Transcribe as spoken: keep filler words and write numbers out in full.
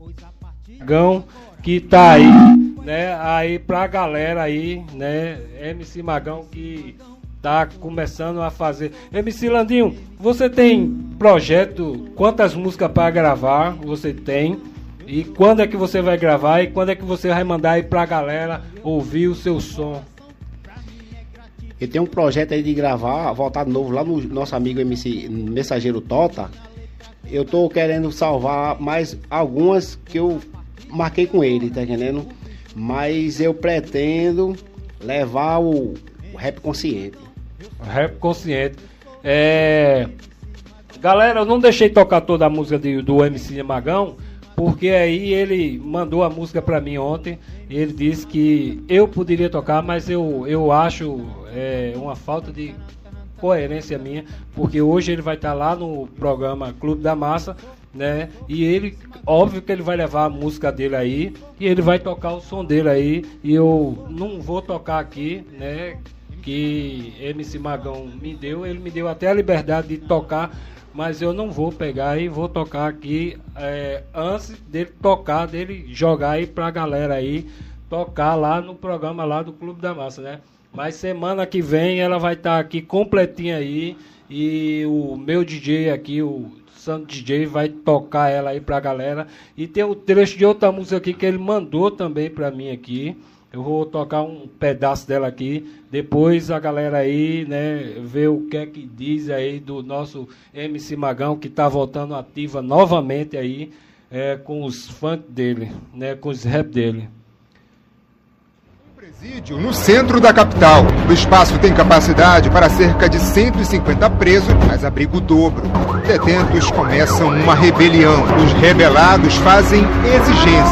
Magão que tá aí, né, aí pra galera aí, né, M C Magão que tá começando a fazer. M C Landinho, você tem projeto, quantas músicas para gravar você tem? E quando é que você vai gravar e quando é que você vai mandar aí pra galera ouvir o seu som? Eu tenho um projeto aí de gravar, voltar de novo lá no nosso amigo M C Mensageiro Tota. Eu tô querendo salvar mais algumas que eu marquei com ele, tá entendendo? Mas eu pretendo levar o, o rap consciente. Rap consciente. É... Galera, eu não deixei tocar toda a música de, do M C Magão, porque aí ele mandou a música pra mim ontem. Ele disse que eu poderia tocar, mas eu, eu acho é, uma falta de coerência minha, porque hoje ele vai estar lá no programa Clube da Massa, né? E ele, óbvio que ele vai levar a música dele aí e ele vai tocar o som dele aí, e eu não vou tocar aqui, né? Que M C Magão me deu, ele me deu até a liberdade de tocar, mas eu não vou pegar e vou tocar aqui é, antes dele tocar, dele jogar aí pra galera aí, tocar lá no programa lá do Clube da Massa, né? Mas semana que vem ela vai estar aqui completinha aí, e o meu D J aqui, o Santo D J, vai tocar ela aí pra galera. E tem um trecho de outra música aqui que ele mandou também pra mim aqui. Eu vou tocar um pedaço dela aqui. Depois a galera aí, né, vê o que é que diz aí do nosso M C Magão, que tá voltando ativa novamente aí, é, com os funk dele, né, com os rap dele. Presídio no centro da capital. O espaço tem capacidade para cerca de cento e cinquenta presos, mas abriga o dobro. Detentos começam uma rebelião. Os rebelados fazem exigência.